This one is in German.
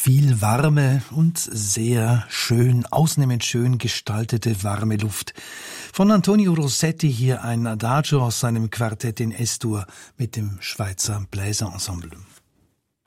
Viel warme und sehr schön, ausnehmend schön gestaltete warme Luft. Von Antonio Rossetti hier ein Adagio aus seinem Quartett in S-Dur mit dem Schweizer Bläserensemble.